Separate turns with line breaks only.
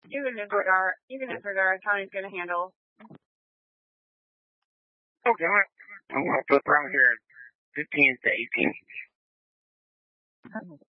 Even if our county's going to handle.
Okay, I'm going to flip around here at 15 to 18.